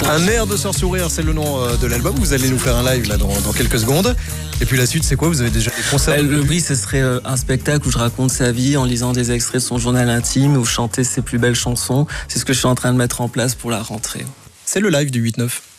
Un air de sort sourire, c'est le nom de l'album. Vous allez nous faire un live là dans quelques secondes. Et puis la suite, c'est quoi? Vous avez déjà des concerts? Oui, ce serait un spectacle où je raconte sa vie en lisant des extraits de son journal intime, où chanter ses plus belles chansons. C'est ce que je suis en train de mettre en place pour la rentrée. C'est le live du 8-9.